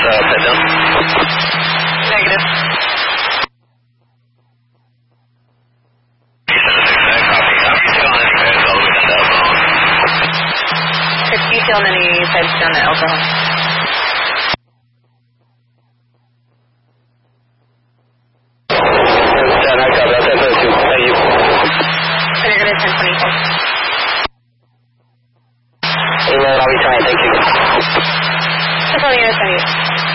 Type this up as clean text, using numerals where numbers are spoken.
head down. Negative. Do you feel any feds down at Oklahoma? Negative 1024. Email, I'll be trying, thank you. That's all you guys.